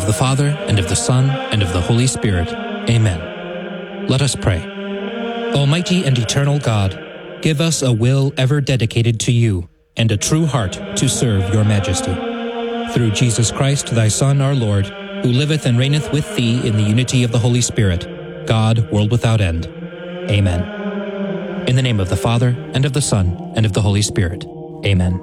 the Father, and of the Son, and of the Holy Spirit. Amen. Let us pray. Almighty and eternal God, give us a will ever dedicated to you, and a true heart to serve your majesty. Through Jesus Christ, thy Son, our Lord, who liveth and reigneth with thee in the unity of the Holy Spirit, God, world without end. Amen. In the name of the Father, and of the Son, and of the Holy Spirit. Amen.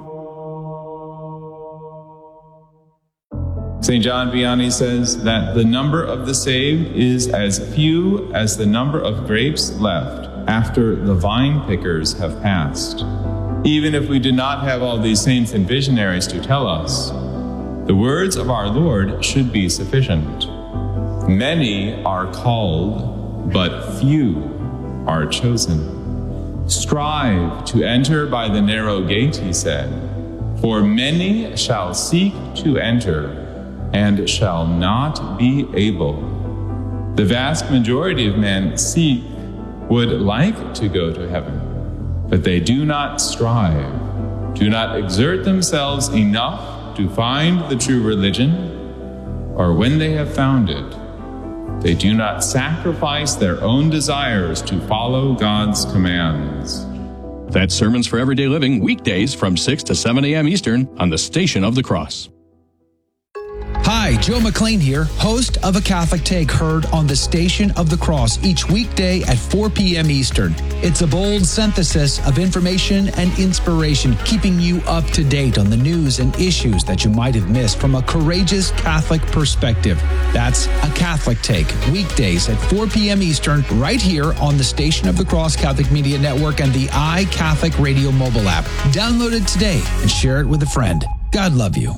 St. John Vianney says that the number of the saved is as few as the number of grapes left after the vine pickers have passed. Even if we do not have all these saints and visionaries to tell us, the words of our Lord should be sufficient. Many are called, but few are chosen. Strive to enter by the narrow gate, he said, for many shall seek to enter and shall not be able. The vast majority of men would like to go to heaven, but they do not strive, do not exert themselves enough to find the true religion, or when they have found it, they do not sacrifice their own desires to follow God's commands. That's Sermons for Everyday Living, weekdays from 6 to 7 a.m. Eastern on the Station of the Cross. Hi, Joe McLean here, host of A Catholic Take, heard on the Station of the Cross each weekday at 4 p.m. Eastern. It's a bold synthesis of information and inspiration, keeping you up to date on the news and issues that you might have missed from a courageous Catholic perspective. That's A Catholic Take, weekdays at 4 p.m. Eastern, right here on the Station of the Cross Catholic Media Network and the iCatholic Radio mobile app. Download it today and share it with a friend. God love you.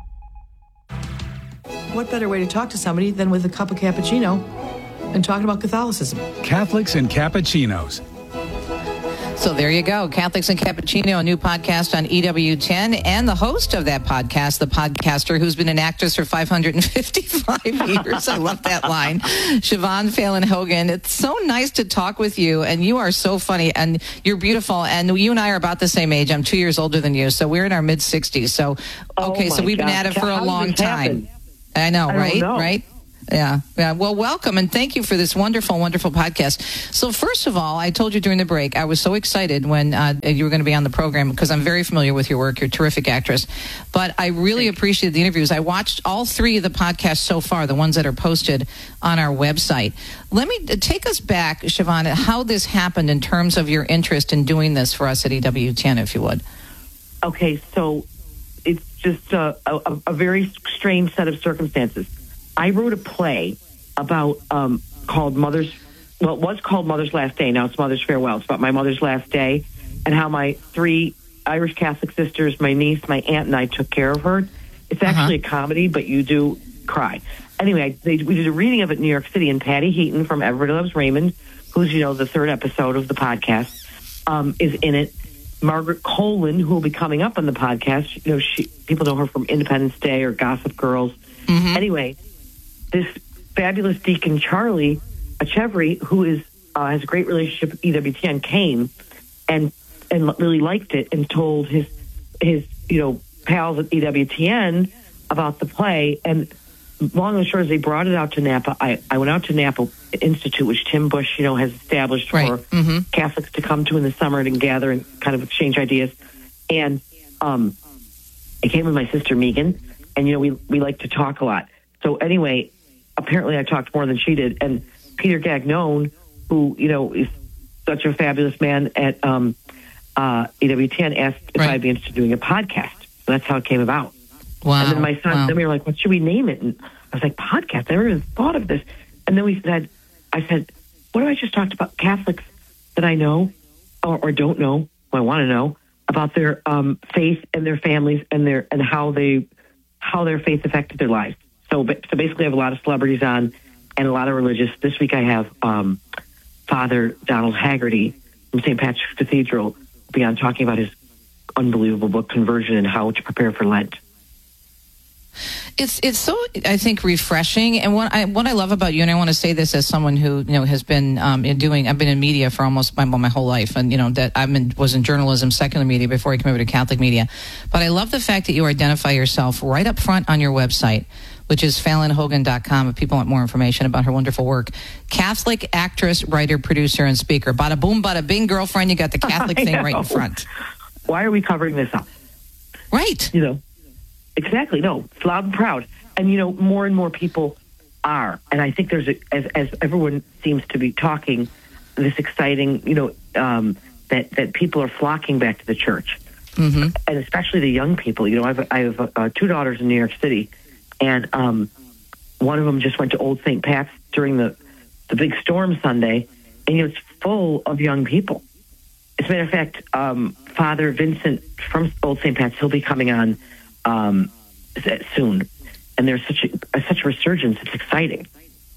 What better way to talk to somebody than with a cup of cappuccino and talking about Catholicism? Catholics and Cappuccinos. So there you go. Catholics and Cappuccino, a new podcast on EWTN, and the host of that podcast, the podcaster who's been an actress for 555 years. I love that line. Siobhan Phelan Hogan. It's so nice to talk with you, and you are so funny, and you're beautiful, and you and I are about the same age. I'm 2 years older than you, so we're in our mid-60s. So, okay, so we've been at it for a long time. I know, right? Right? Yeah. Well, welcome, and thank you for this wonderful, wonderful podcast. So first of all, I told you during the break, I was so excited when you were going to be on the program because I'm very familiar with your work. You're a terrific actress. But I really appreciated the interviews. I watched all three of the podcasts so far, the ones that are posted on our website. Let me take us back, Siobhan, how this happened in terms of your interest in doing this for us at EWTN, if you would. Okay, so it's just a very strange set of circumstances. I wrote a play about called Mother's. Well, it was called Mother's Last Day. Now it's Mother's Farewell. It's about my mother's last day and how my three Irish Catholic sisters, my niece, my aunt, and I took care of her. It's actually a comedy, but you do cry. Anyway, we did a reading of it in New York City, and Patty Heaton from Everybody Loves Raymond, who's the third episode of the podcast, is in it. Margaret Colin, who will be coming up on the podcast, people know her from Independence Day or Gossip Girls. Mm-hmm. Anyway, this fabulous Deacon Charlie Achevry, who has a great relationship with EWTN, came and really liked it and told his pals at EWTN about the play. And long and short, as they brought it out to Napa, I went out to Napa Institute, which Tim Bush, has established for Catholics to come to in the summer and gather and kind of exchange ideas. And I came with my sister Megan, and we like to talk a lot. So anyway, apparently I talked more than she did. And Peter Gagnon, who is such a fabulous man at EWTN, asked if I'd be interested in doing a podcast. So that's how it came about. Wow. And then my son, then we were like, what should we name it? And I was like, podcast. I never even thought of this. And then I said, what if I just talked about Catholics that I know or don't know, who I want to know, about their faith and their families and how their faith affected their lives. So basically I have a lot of celebrities on and a lot of religious. This week I have Father Donald Haggerty from St. Patrick's Cathedral will be on talking about his unbelievable book, Conversion, and how to prepare for Lent. It's so, I think, refreshing. And what I love about you, and I want to say this as someone who has been I've been in media for almost my whole life, and that was in journalism, secular media before I came over to Catholic media. But I love the fact that you identify yourself right up front on your website which is FallonHogan.com if people want more information about her wonderful work. Catholic actress, writer, producer, and speaker. Bada boom, bada bing, girlfriend. You got the Catholic thing right in front. Why are we covering this up? Right. Exactly. No, it's loud and proud. And, more and more people are. And I think there's, as everyone seems to be talking, this exciting, that people are flocking back to the church. Mm-hmm. And especially the young people. I have 2 daughters in New York City, and one of them just went to Old St. Pat's during the big storm Sunday, and it's full of young people. As a matter of fact, Father Vincent from Old St. Pat's, he'll be coming on soon, and there's such a resurgence. It's exciting.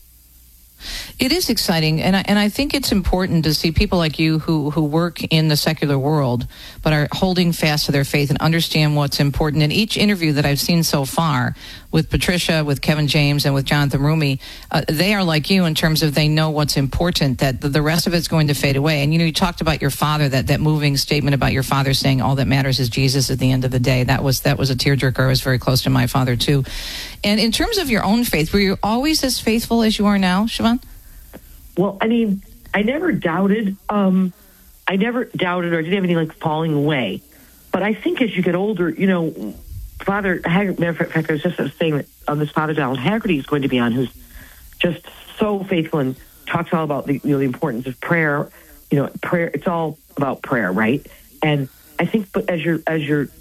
It is exciting, and I think it's important to see people like you who work in the secular world but are holding fast to their faith and understand what's important. In each interview that I've seen so far with Patricia, with Kevin James, and with Jonathan Rumi, they are like you in terms of they know what's important, that the rest of it's going to fade away. And, you talked about your father, that moving statement about your father saying all that matters is Jesus at the end of the day. That was a tearjerker. I was very close to my father, too. And in terms of your own faith, were you always as faithful as you are now, Siobhan? Well, I never doubted. I never doubted or didn't have any falling away. But I think as you get older, Father Haggerty. Matter of fact, I was just saying that on this Father Donald Haggerty is going to be on, who's just so faithful and talks all about the importance of prayer. Prayer. It's all about prayer, right? And I think, but as you're, as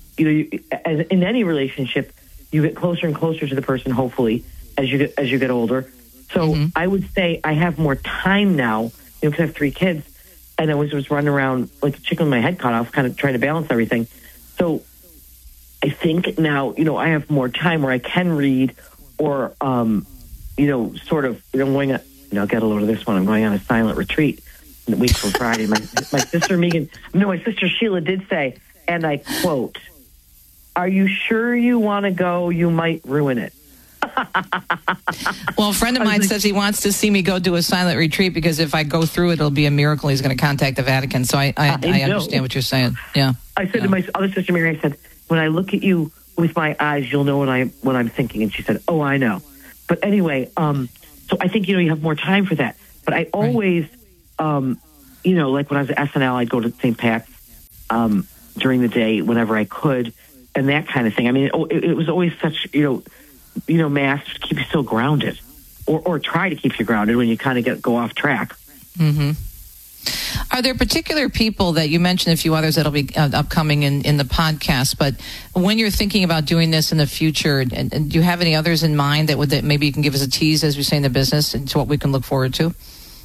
in any relationship, you get closer and closer to the person. Hopefully, as you get older. So I would say I have more time now, because I have 3 kids, and I was running around like a chicken with my head cut off, kind of trying to balance everything. So I think now, I have more time where I can read or, sort of, going on, I'll get a load of this one. I'm going on a silent retreat in the week from Friday. My sister Sheila did say, and I quote, "Are you sure you want to go? You might ruin it." Well, a friend of mine says he wants to see me go do a silent retreat because if I go through it, it'll be a miracle. He's going to contact the Vatican. So I understand what you're saying. Yeah. I said to my other sister Mary, I said, when I look at you with my eyes, you'll know what I'm thinking. And she said, "Oh, I know." But anyway, so I think, you have more time for that. But I always, like when I was at SNL, I'd go to St. Pat's during the day whenever I could, and that kind of thing. It was always such, Mass keep you so grounded, or try to keep you grounded when you kind of go off track. Mm-hmm. Are there particular people that you mentioned, a few others that'll be upcoming in the podcast, but when you're thinking about doing this in the future, and do you have any others in mind that maybe you can give us a tease, as we say in the business, and to what we can look forward to?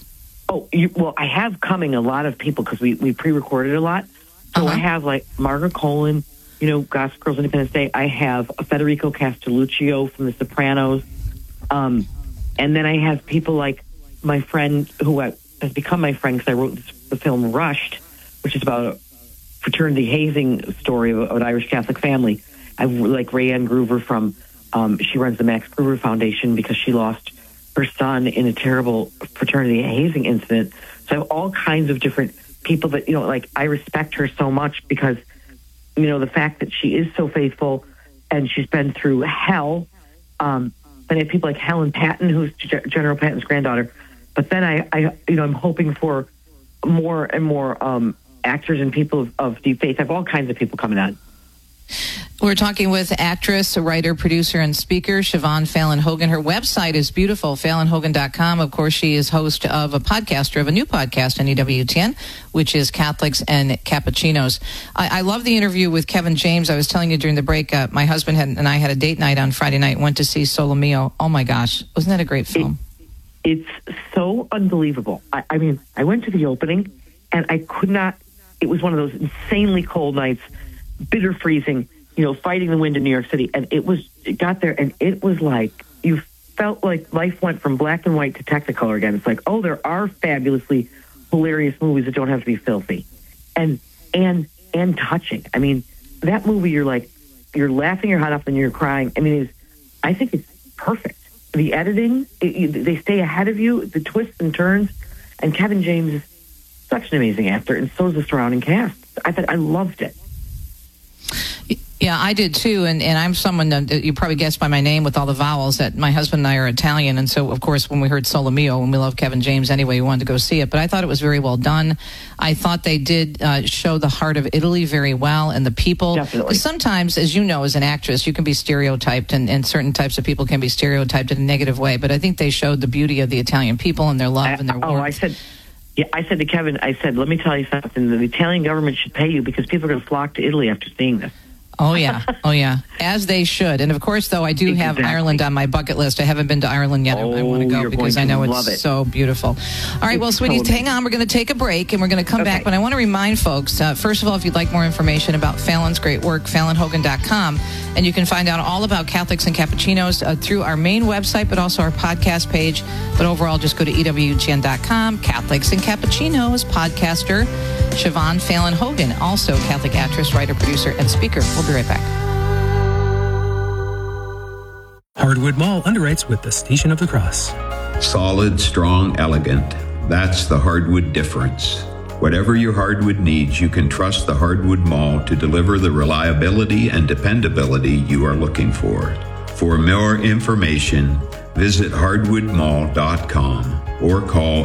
Oh, well, I have coming a lot of people because we pre-recorded a lot. So I have Margaret Colin, Gossip Girls Independence Day. I have Federico Castelluccio from The Sopranos. And then I have people like my friend who has become my friend because I wrote the film Rushed, which is about a fraternity hazing story of an Irish Catholic family. I like Rayanne Groover from, she runs the Max Groover Foundation because she lost her son in a terrible fraternity hazing incident. So I have all kinds of different people that, I respect her so much because, the fact that she is so faithful and she's been through hell. Then I have people like Helen Patton, who's General Patton's granddaughter. But then I'm hoping for more and more actors and people of deep faith. I have all kinds of people coming on. We're talking with actress, writer, producer, and speaker Siobhan Fallon Hogan. Her website is beautiful, FallonHogan.com. Of course, she is host of a new podcast on EWTN, which is Catholics and Cappuccinos. I love the interview with Kevin James. I was telling you during the break, my husband and I had a date night on Friday night, went to see Solo Mio. Oh, my gosh. Wasn't that a great film? It's so unbelievable. I mean, I went to the opening, and I could not. It was one of those insanely cold nights, bitter freezing, fighting the wind in New York City. And it got there, and it was like, you felt like life went from black and white to Technicolor again. It's like, oh, there are fabulously hilarious movies that don't have to be filthy. And touching. I mean, that movie, you're laughing your head off and you're crying. I mean, I think it's perfect. The editing, they stay ahead of you, the twists and turns. And Kevin James is such an amazing actor, and so is the surrounding cast. I loved it. Yeah, Yeah, I did too, and I'm someone that you probably guessed by my name with all the vowels that my husband and I are Italian, and so of course when we heard Solo Mio, and we love Kevin James anyway, we wanted to go see it. But I thought it was very well done. I thought they did show the heart of Italy very well, and the people. Definitely. Sometimes, as you know, as an actress, you can be stereotyped, and certain types of people can be stereotyped in a negative way. But I think they showed the beauty of the Italian people and their love and their warmth. I said to Kevin, let me tell you something. The Italian government should pay you because people are going to flock to Italy after seeing this. Oh, yeah. As they should. And, of course, though, I do have Ireland on my bucket list. I haven't been to Ireland yet. I want to go because I know it's so beautiful. All right, well, sweetie, hang on. We're going to take a break, and we're going to come back. But I want to remind folks, first of all, if you'd like more information about Fallon's great work, FallonHogan.com. And you can find out all about Catholics and Cappuccinos through our main website, but also our podcast page. But overall, just go to EWTN.com. Catholics and Cappuccinos podcaster Siobhan Fallon Hogan, also Catholic actress, writer, producer, and speaker. We'll be right back. Hardwood Mall underwrites with the Station of the Cross. Solid, strong, elegant. That's the Hardwood difference. Whatever your hardwood needs, you can trust the Hardwood Mall to deliver the reliability and dependability you are looking for. For more information, visit hardwoodmall.com or call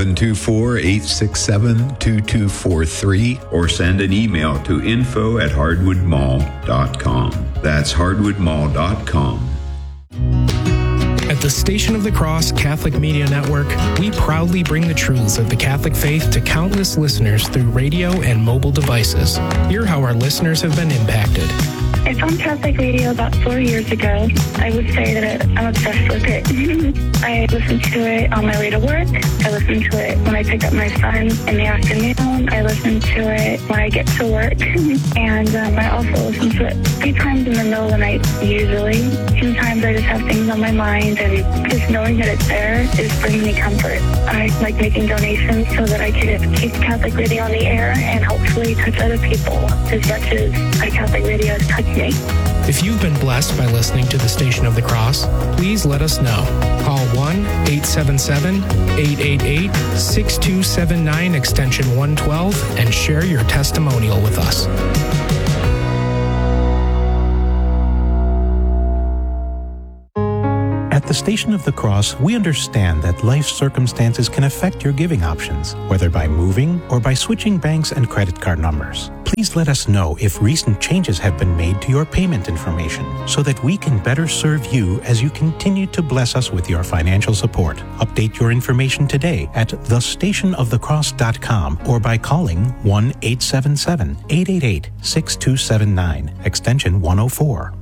724-867-2243 or send an email to info@hardwoodmall.com. That's hardwoodmall.com. At the Station of the Cross Catholic Media Network, we proudly bring the truths of the Catholic faith to countless listeners through radio and mobile devices. Hear how our listeners have been impacted. I found Catholic radio about 4 years ago. I would say that I'm obsessed with it. I listen to it on my way to work. I listen to it when I pick up my son in the afternoon. I listen to it when I get to work. And I also listen to it 3 times in the middle of the night, usually. Sometimes I just have things on my mind, and just knowing that it's there is bringing me comfort. I like making donations so that I can keep Catholic radio on the air and hopefully touch other people as much as Catholic radio has touched me. If you've been blessed by listening to the Station of the Cross, please let us know. Call 1-877-888-6279 extension 112 and share your testimonial with us. At the Station of the Cross, we understand that life circumstances can affect your giving options, whether by moving or by switching banks and credit card numbers. Please let us know if recent changes have been made to your payment information so that we can better serve you as you continue to bless us with your financial support. Update your information today at thestationofthecross.com or by calling 1-877-888-6279, extension 104.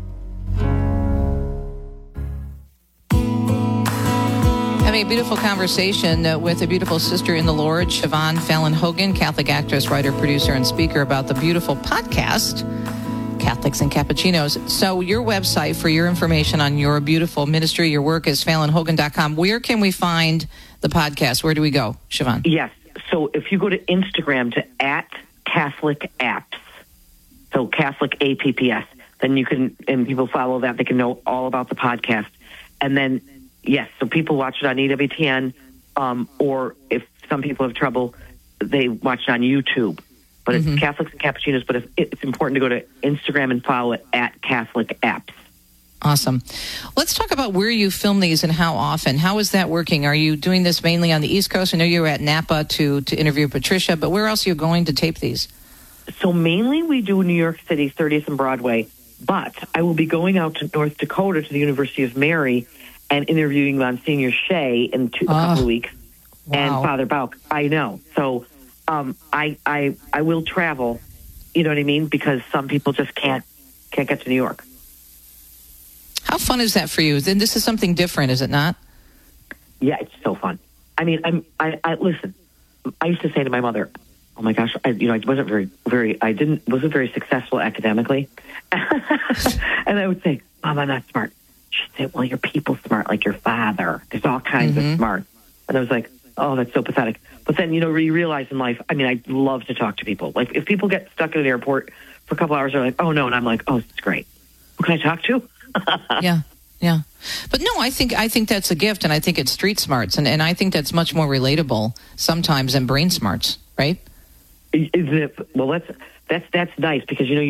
Having a beautiful conversation with a beautiful sister in the Lord, Siobhan Fallon Hogan, Catholic actress, writer, producer, and speaker, about the beautiful podcast, Catholics and Cappuccinos. So your website for your information on your beautiful ministry, your work, is FallonHogan.com. Where can we find the podcast? Where do we go, Siobhan? Yes. So if you go to Instagram to @CatholicApps, so Catholic APPS, then you can, and people follow that, they can know all about the podcast. And then, yes, so people watch it on EWTN, or if some people have trouble, they watch it on YouTube. But it's Catholics and Cappuccinos, but it's important to go to Instagram and follow it @CatholicApps. Awesome. Let's talk about where you film these and how often. How is that working? Are you doing this mainly on the East Coast? I know you were at Napa to interview Patricia, but where else are you going to tape these? So mainly we do New York City, 30th and Broadway, but I will be going out to North Dakota to the University of Mary and interviewing Monsignor Shea in a couple of weeks, and Father Bauk. I know. So I will travel, you know what I mean, because some people just can't get to New York. How fun is that for you? Then this is something different, is it not? Yeah, it's so fun. I mean, I listen. I used to say to my mother, "Oh my gosh, I wasn't wasn't very successful academically," and I would say, "Mom, I'm not smart." She'd say, "Well, your people's smart, like your father. There's all kinds of smart." And I was like, "Oh, that's so pathetic." But then, you realize in life, I mean, I love to talk to people. Like, if people get stuck at an airport for a couple hours, they're like, "Oh, no." And I'm like, "Oh, it's great. Who can I talk to?" Yeah. But no, I think that's a gift, and I think it's street smarts, and I think that's much more relatable sometimes than brain smarts, right? Isn't it? Well, that's nice, because,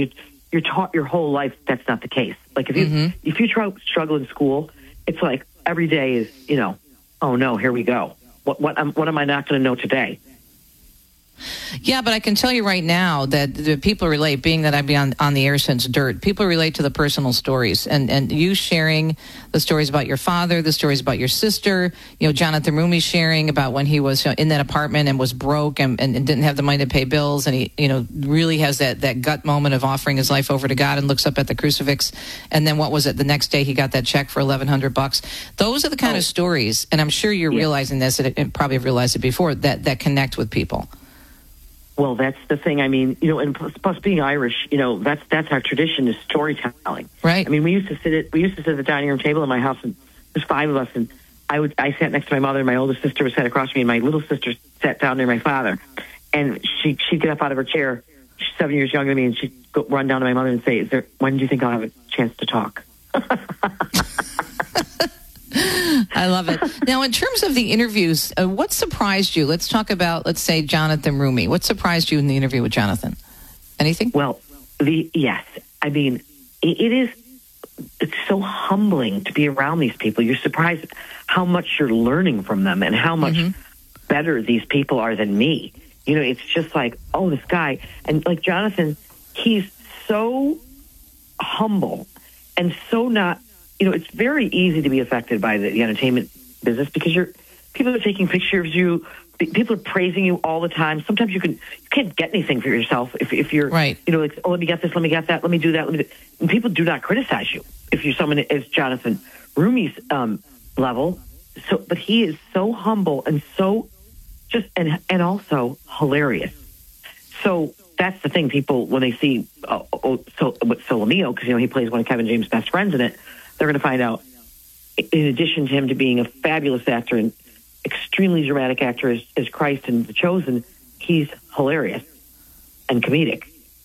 you're taught your whole life that's not the case. Like if you struggle in school, it's like every day is, oh no, here we go. What am I not going to know today? Yeah, but I can tell you right now that the people relate, being that I've been on the air since Dirt, people relate to the personal stories. And you sharing the stories about your father, the stories about your sister, Jonathan Roumie sharing about when he was in that apartment and was broke and didn't have the money to pay bills. And he, really has that gut moment of offering his life over to God and looks up at the crucifix. And then what was it? The next day he got that check for $1,100. Those are the kind of stories, and I'm sure you're realizing this, and probably have realized it before, that connect with people. Well, that's the thing. I mean, and plus being Irish, that's our tradition is storytelling. Right. I mean, we used to sit at the dining room table in my house, and there's 5 of us, and I sat next to my mother, and my oldest sister was sat across from me, and my little sister sat down near my father, and she'd get up out of her chair. She's 7 years younger than me, and she'd run down to my mother and say, when do you think I'll have a chance to talk? I love it. Now, in terms of the interviews, what surprised you? Let's talk about, let's say, Jonathan Roumie. What surprised you in the interview with Jonathan? Anything? Well, yes. I mean, it's so humbling to be around these people. You're surprised how much you're learning from them and how much better these people are than me. It's just like, oh, this guy. And like Jonathan, he's so humble and so not, it's very easy to be affected by the entertainment business because people are taking pictures of you. People are praising you all the time. Sometimes you can't get anything for yourself if you're right. Like, oh, let me get this, let me get that, let me do that. And people do not criticize you if you're someone as Jonathan Roumie's level. So, but he is so humble and so just and also hilarious. So that's the thing. People when they see Solomeo, because he plays one of Kevin James' best friends in it, they're going to find out. In addition to him to being a fabulous actor and extremely dramatic actor as Christ in The Chosen, he's hilarious and comedic.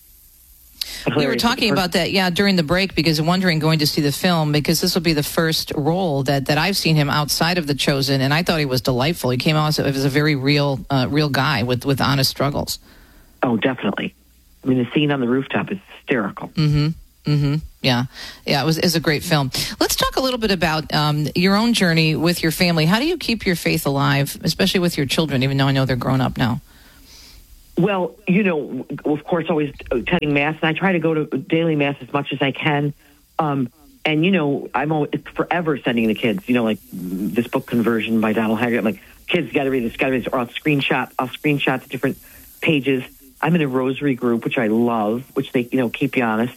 We were talking about that, during the break, because I'm wondering, going to see the film, because this will be the first role that I've seen him outside of The Chosen, and I thought he was delightful. He came out as a very real guy with honest struggles. Oh, definitely. I mean, the scene on the rooftop is hysterical. Yeah, it was a great film. Let's talk a little bit about your own journey with your family. How do you keep your faith alive, especially with your children, even though I know they're grown up now? Well, of course, always attending Mass, and I try to go to daily Mass as much as I can. And, I'm always forever sending the kids, like this book, Conversion by Donald Haggard. I'm like, kids, got to read this, or I'll screenshot the different pages. I'm in a rosary group, which I love, which they, keep you honest.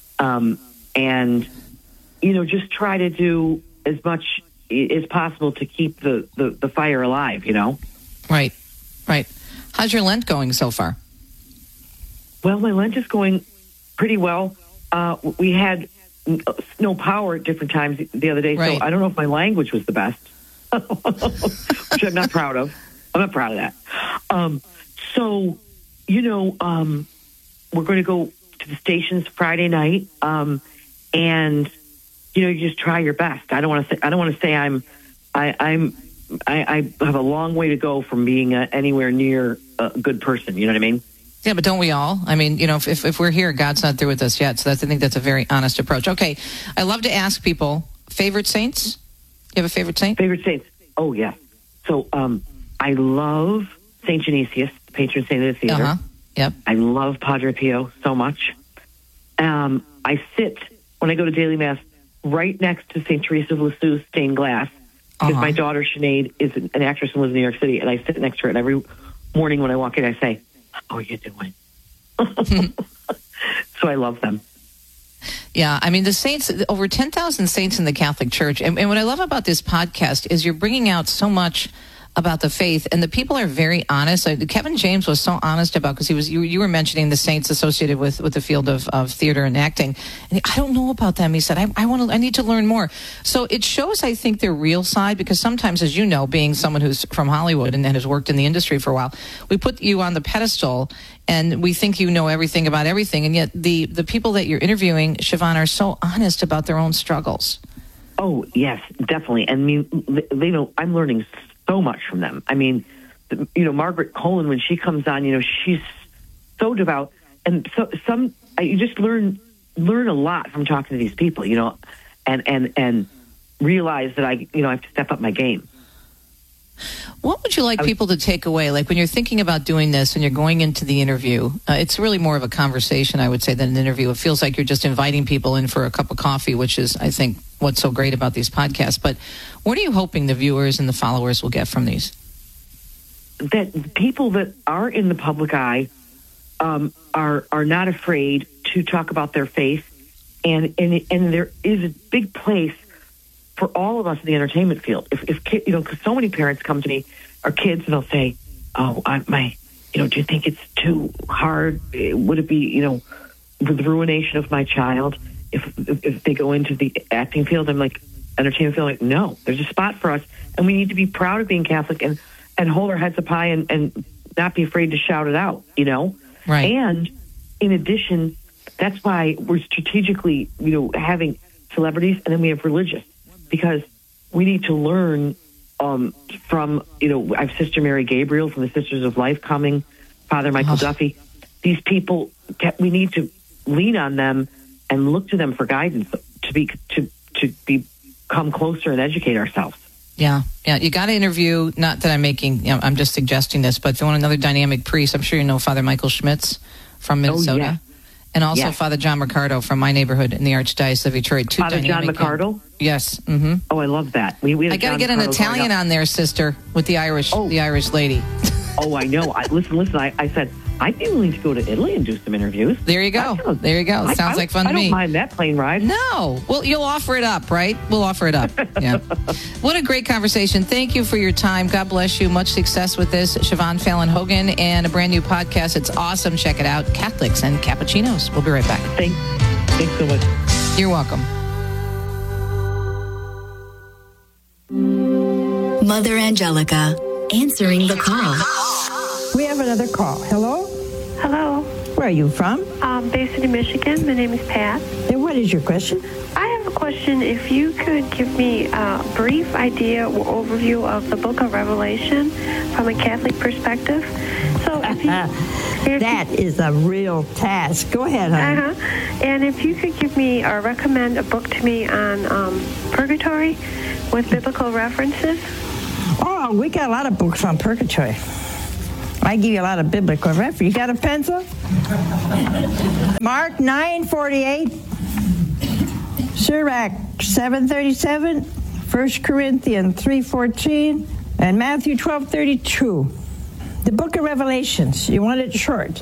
And, just try to do as much as possible to keep the fire alive, Right. How's your Lent going so far? Well, my Lent is going pretty well. We had no power at different times the other day, so I don't know if my language was the best, which I'm not proud of. I'm not proud of that. We're going to go to the stations Friday night, and you just try your best. I don't want to say I have a long way to go from being anywhere near a good person. You know what I mean? Yeah, but don't we all? I mean, if we're here, God's not through with us yet. So I think that's a very honest approach. Okay, I love to ask people, favorite saints? You have a favorite saint? Favorite saints? Oh, yeah. So I love St. Genesius, the patron saint of the theater. Yep. I love Padre Pio so much. I sit, when I go to daily Mass, right next to St. Teresa of Lisieux stained glass, because my daughter, Sinead, is an actress and lives in New York City, and I sit next to her, and every morning when I walk in, I say, how are you doing? So I love them. Yeah, I mean, the saints, over 10,000 saints in the Catholic Church. And what I love about this podcast is you're bringing out so much about the faith, and the people are very honest. Kevin James was so honest about, because you were mentioning the saints associated with the field of theater and acting. And I don't know about them. He said, I need to learn more. So it shows, I think, their real side, because sometimes, as you know, being someone who's from Hollywood and has worked in the industry for a while, we put you on the pedestal and we think you know everything about everything. And yet the people that you're interviewing, Siobhan, are so honest about their own struggles. Oh, yes, definitely. I mean, they know I'm learning so much from them. I mean, Margaret Colin, when she comes on, she's so devout, and so you just learn learn a lot from talking to these people, and realize that I have to step up my game. What would you like people to take away? Like when you're thinking about doing this and you're going into the interview, it's really more of a conversation, I would say, than an interview. It feels like you're just inviting people in for a cup of coffee, which is, I think, what's so great about these podcasts. But what are you hoping the viewers and the followers will get from these? That people that are in the public eye are not afraid to talk about their faith, and there is a big place for all of us in the entertainment field. If because so many parents come to me, or kids, and they'll say, "Oh, do you think it's too hard? Would it be, the ruination of my child if they go into the acting field?" I'm like, entertainment field, like, no, there's a spot for us, and we need to be proud of being Catholic and hold our heads up high and not be afraid to shout it out, Right. And in addition, that's why we're strategically, having celebrities, and then we have religious, because we need to learn from, I have Sister Mary Gabriel from the Sisters of Life coming, Father Michael Duffy. These people, we need to lean on them and look to them for guidance to become closer and educate ourselves. Yeah. You got to interview, not that I'm making, I'm just suggesting this, but if you want another dynamic priest, I'm sure you know Father Michael Schmitz from Minnesota. Oh, yeah. And also Father John Mercado from my neighborhood in the Archdiocese of Detroit. Father John Mercado? Yes. Mm-hmm. Oh, I love that. I got to get an Italian on there, sister, with the Irish lady. Oh, I know. Listen, I said, I'd be willing to go to Italy and do some interviews. There you go. Sounds like fun to me. I don't mind that plane ride. No. Well, you'll offer it up, right? We'll offer it up. Yeah. What a great conversation. Thank you for your time. God bless you. Much success with this. Siobhan Fallon Hogan, and a brand new podcast. It's awesome. Check it out. Catholics and Cappuccinos. We'll be right back. Thanks so much. You're welcome. Mother Angelica, answering the call. We have another call. Hello? Hello. Where are you from? Bay City, Michigan. My name is Pat. And what is your question? I have a question. If you could give me a brief idea or overview of the Book of Revelation from a Catholic perspective. So that is a real task. Go ahead, honey. And if you could give me or recommend a book to me on purgatory with biblical references. Oh, we got a lot of books on purgatory. I give you a lot of biblical reference. You got a pencil? Mark 9:48, Sirach 7:37, 1 Corinthians 3:14, and Matthew 12:32. The Book of Revelations. You want it short.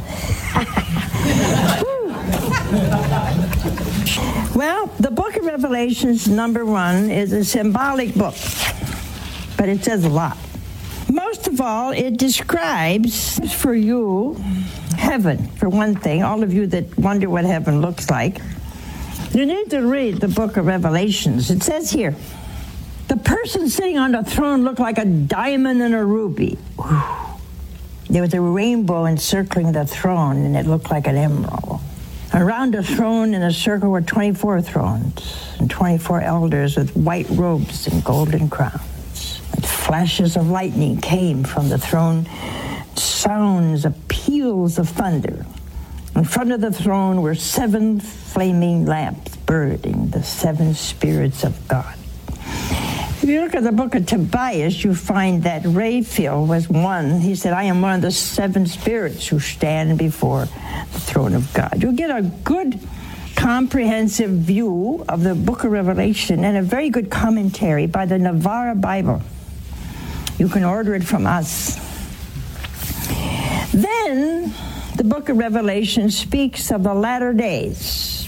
Well, the Book of Revelations, number 1, is a symbolic book, but it says a lot. Most of all, it describes for you heaven, for one thing. All of you that wonder what heaven looks like, you need to read the Book of Revelations. It says here, the person sitting on the throne looked like a diamond and a ruby. There was a rainbow encircling the throne, and it looked like an emerald. Around the throne in a circle were 24 thrones and 24 elders with white robes and golden crowns. Flashes of lightning came from the throne, sounds of peals of thunder. In front of the throne were 7 flaming lamps burning, the 7 spirits of God. If you look at the book of Tobias, you find that Raphael was one. He said, I am one of the 7 spirits who stand before the throne of God. You'll get a good comprehensive view of the book of Revelation and a very good commentary by the Navarra Bible. You can order it from us. Then the book of Revelation speaks of the latter days.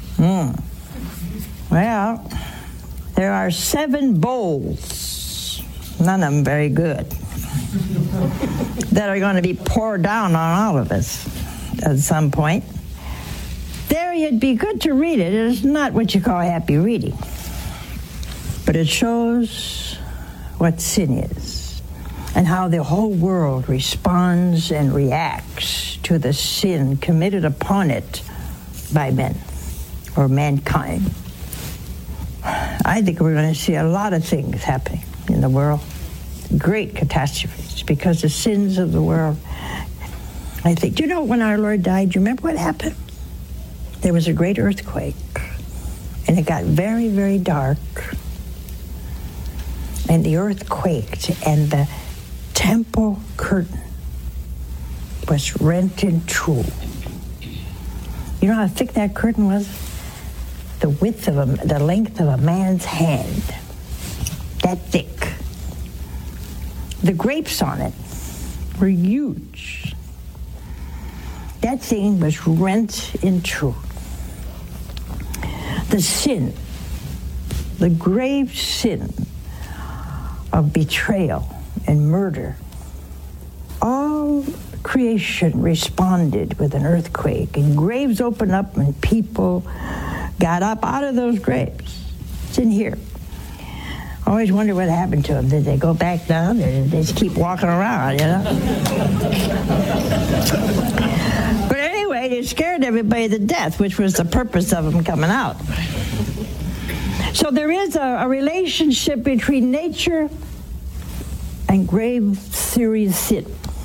Well, there are 7 bowls, none of them very good, that are going to be poured down on all of us at some point. There, it'd be good to read it. It's not what you call happy reading, but it shows what sin is and how the whole world responds and reacts to the sin committed upon it by men or mankind. I think we're going to see a lot of things happening in the world, great catastrophes because the sins of the world. I think, do you know when our Lord died, do you remember what happened? there was a great earthquake, and it got very, very dark, and the earth quaked, and the temple curtain was rent in two. You know how thick that curtain was? The length of a man's hand. That thick. The grapes on it were huge. That thing was rent in two. The sin, the grave sin of betrayal and murder, all creation responded with an earthquake, and graves opened up and people got up out of those graves. It's in here. I always wonder what happened to them. Did they go back down, or did they just keep walking around, you know? But anyway, they scared everybody to death, which was the purpose of them coming out. So there is a relationship between nature and grave serious sin.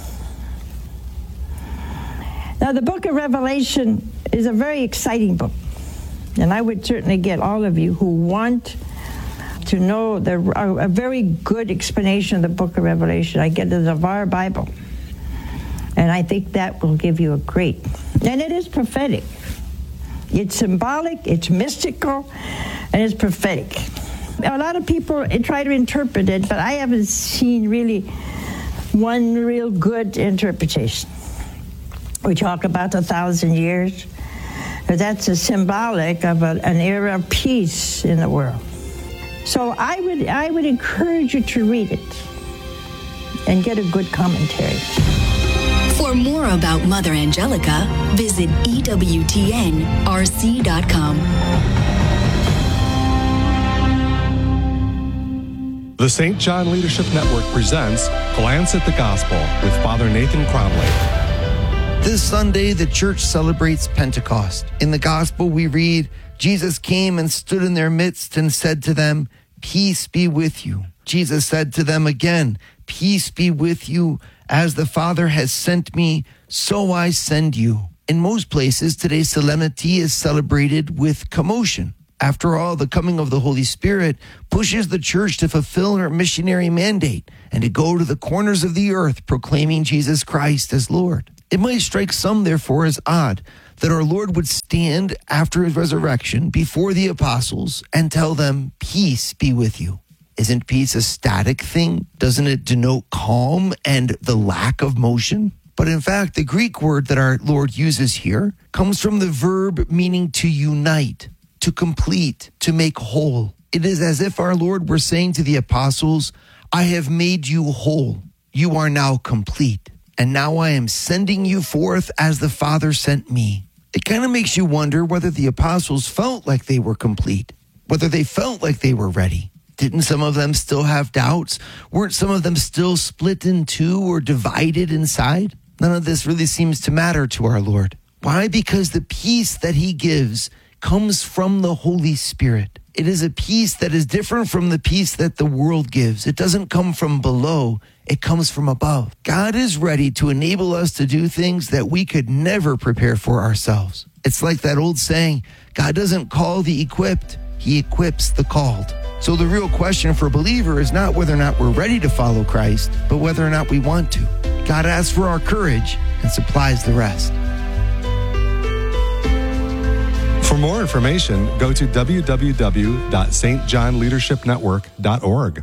Now, the book of Revelation is a very exciting book, and I would certainly get all of you who want to know a very good explanation of the book of Revelation. I get it of our Bible, and I think that will give you a great, and it is prophetic. It's symbolic, it's mystical, and it's prophetic. A lot of people try to interpret it, but I haven't seen really one real good interpretation. We talk about 1,000 years, but that's a symbolic of an era of peace in the world. So I would encourage you to read it and get a good commentary. For more about Mother Angelica, visit EWTNRC.com. The St. John Leadership Network presents Glance at the Gospel with Father Nathan Cromley. This Sunday, the church celebrates Pentecost. In the Gospel, we read, Jesus came and stood in their midst and said to them, "Peace be with you." Jesus said to them again, "Peace be with you. As the Father has sent me, so I send you." In most places, today's solemnity is celebrated with commotion. After all, the coming of the Holy Spirit pushes the church to fulfill her missionary mandate and to go to the corners of the earth proclaiming Jesus Christ as Lord. It might strike some, therefore, as odd that our Lord would stand after his resurrection before the apostles and tell them, "Peace be with you." Isn't peace a static thing? Doesn't it denote calm and the lack of motion? But in fact, the Greek word that our Lord uses here comes from the verb meaning to unite, to complete, to make whole. It is as if our Lord were saying to the apostles, "I have made you whole. You are now complete. And now I am sending you forth as the Father sent me." It kind of makes you wonder whether the apostles felt like they were complete, whether they felt like they were ready. Didn't some of them still have doubts? Weren't some of them still split in two or divided inside? None of this really seems to matter to our Lord. Why? Because the peace that he gives comes from the Holy Spirit. It is a peace that is different from the peace that the world gives. It doesn't come from below. It comes from above. God is ready to enable us to do things that we could never prepare for ourselves. It's like that old saying, God doesn't call the equipped, he equips the called. So the real question for a believer is not whether or not we're ready to follow Christ, but whether or not we want to. God asks for our courage and supplies the rest. For more information, go to www.stjohnleadershipnetwork.org.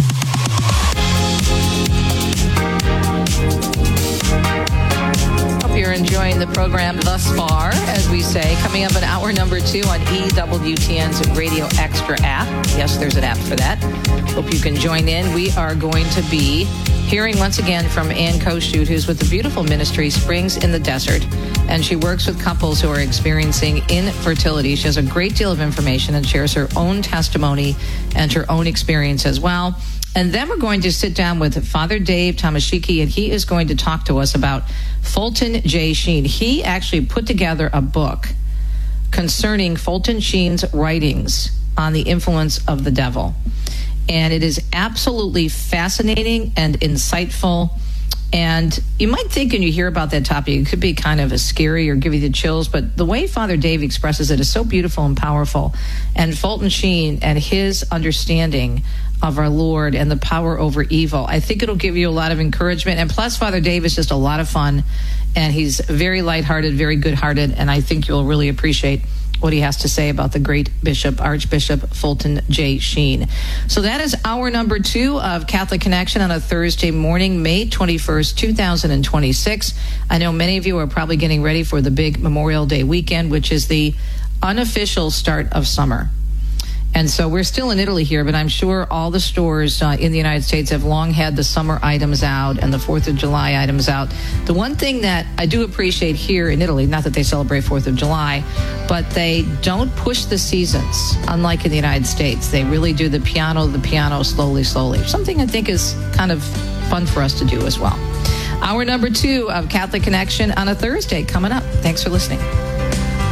Hope you're enjoying the program thus far, as we say. Coming up in hour number 2 on EWTN's Radio Extra app. Yes, there's an app for that. Hope you can join in. We are going to be hearing once again from Ann Koshut, who's with the beautiful ministry Springs in the Desert, and she works with couples who are experiencing infertility. She has a great deal of information and shares her own testimony and her own experience as well. And then we're going to sit down with Father Dave Tomaszewski, and he is going to talk to us about Fulton J. Sheen. He actually put together a book concerning Fulton Sheen's writings on the influence of the devil. And it is absolutely fascinating and insightful And you might think when you hear about that topic, it could be kind of a scary or give you the chills, but the way Father Dave expresses it is so beautiful and powerful. And Fulton Sheen and his understanding of our Lord and the power over evil, I think it'll give you a lot of encouragement. And plus, Father Dave is just a lot of fun, and he's very lighthearted, very good-hearted, and I think you'll really appreciate what he has to say about the great Bishop, Archbishop Fulton J. Sheen. So that is hour number 2 of Catholic Connection on a Thursday morning, May 21st, 2026. I know many of you are probably getting ready for the big Memorial Day weekend, which is the unofficial start of summer. And so we're still in Italy here, but I'm sure all the stores in the United States have long had the summer items out and the 4th of July items out. The one thing that I do appreciate here in Italy, not that they celebrate 4th of July, but they don't push the seasons, unlike in the United States. They really do the piano, slowly. Something I think is kind of fun for us to do as well. Hour number 2 of Catholic Connection on a Thursday coming up. Thanks for listening.